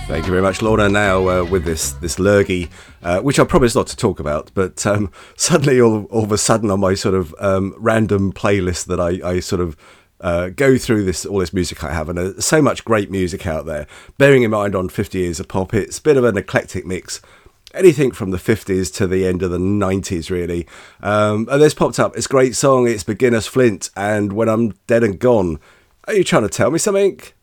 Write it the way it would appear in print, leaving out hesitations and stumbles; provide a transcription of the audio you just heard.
Thank you very much, Lorna. Now with this Lurgy, which I promised not to talk about, but suddenly all of a sudden on my sort of random playlist that I sort of go through all this music I have, and so much great music out there. Bearing in mind on 50 Years of Pop, it's a bit of an eclectic mix. Anything from the 50s to the end of the 90s, really. And this popped up. It's a great song. It's Beginner's Flint and When I'm Dead and Gone. Are you trying to tell me something?